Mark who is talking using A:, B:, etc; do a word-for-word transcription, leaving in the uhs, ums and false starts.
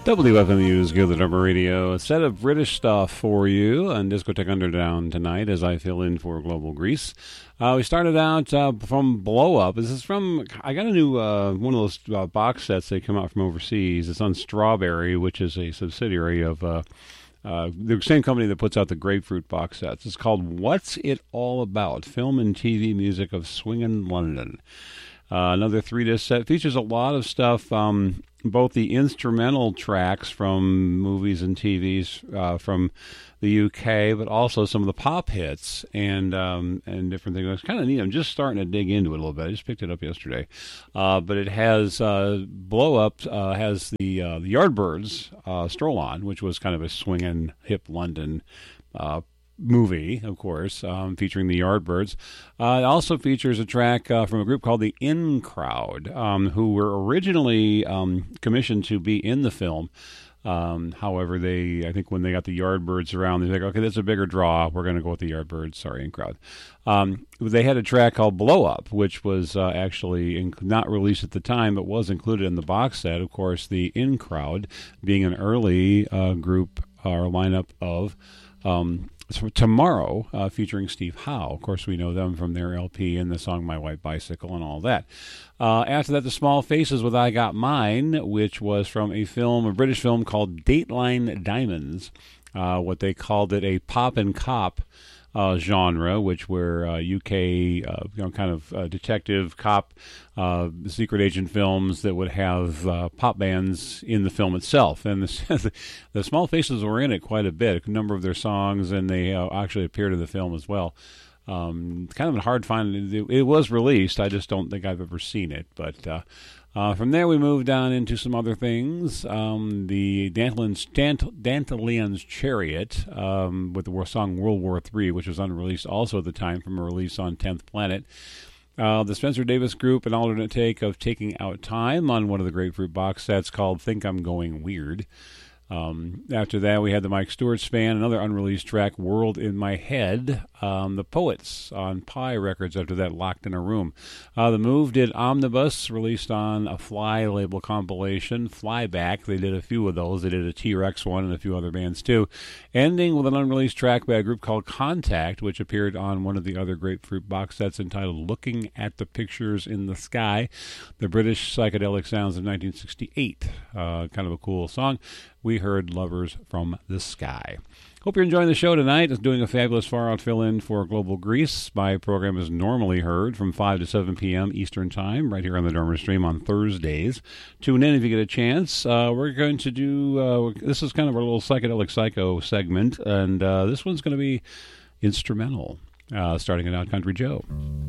A: W F M U's Good the Number Radio. A set of British stuff for you on Discotheque Underground tonight as I fill in for Global Grease. Uh, we started out uh, from Blow Up. This is from, I got a new, uh, one of those uh, box sets that come out from overseas. It's on Strawberry, which is a subsidiary of uh, uh, the same company that puts out the Grapefruit box sets. It's called What's It All About? Film and T V Music of Swingin' London. Uh, another three-disc set. Features a lot of stuff, um, both the instrumental tracks from movies and T Vs uh, from the U K, but also some of the pop hits and um, and different things. It's kind of neat. I'm just starting to dig into it a little bit. I just picked it up yesterday. Uh, but it has uh, Blow Up, uh, has the, uh, the Yardbirds uh, Stroll On, which was kind of a swinging, hip London uh movie, of course, um, featuring the Yardbirds. Uh, it also features a track uh, from a group called the In Crowd, um, who were originally um, commissioned to be in the film. Um, however, they, I think when they got the Yardbirds around, they're like, okay, that's a bigger draw. We're going to go with the Yardbirds. Sorry, In Crowd. Um, they had a track called Blow Up, which was uh, actually in, not released at the time, but was included in the box set. Of course, the In Crowd being an early uh, group or lineup of um, So Tomorrow, uh, featuring Steve Howe. Of course, we know them from their L P and the song My White Bicycle and all that. Uh, after that, the Small Faces with I Got Mine, which was from a film, a British film called Dateline Diamonds. Uh, what they called it a pop and cop uh, genre, which were uh, U K, uh, you know, kind of uh, detective cop, uh, secret agent films that would have uh, pop bands in the film itself. And the, the Small Faces were in it quite a bit, a number of their songs, and they uh, actually appeared in the film as well. Um, it's kind of a hard find. It, it was released. I just don't think I've ever seen it. But uh, uh, from there, we moved on into some other things. Um, the Dantelan's, Dant, Dantelan's Chariot um, with the song World War Three, which was unreleased also at the time from a release on tenth Planet. Uh, the Spencer Davis Group, an alternate take of Taking Out Time on one of the Grapefruit box sets called Think I'm Going Weird. Um, after that, we had the Mike Stewart Span, another unreleased track, World in My Head. Um, the Poets on Pi Records after that, Locked in a Room. Uh, the Move did Omnibus, released on a Fly label compilation. Flyback, they did a few of those. They did a T-Rex one and a few other bands too. Ending with an unreleased track by a group called Contact, which appeared on one of the other Grapefruit box sets entitled Looking at the Pictures in the Sky. The British psychedelic sounds of nineteen sixty-eight. Uh, kind of a cool song. We heard Lovers from the Sky. Hope you're enjoying the show tonight. It's doing a fabulous far-out fill-in for Global Grease. My program is normally heard from five to seven p.m. Eastern Time, right here on the Dormer Stream on Thursdays. Tune in if you get a chance. Uh, we're going to do, uh, this is kind of our little Psychedelic Psycho segment, and uh, this one's going to be instrumental, uh, starting it out Country Joe.